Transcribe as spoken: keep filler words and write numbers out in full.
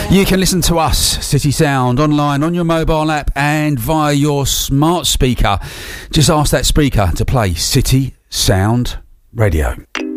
You can listen to us, City Sound, online on your mobile app and via your smart speaker. Just ask that speaker to play City Sound Radio.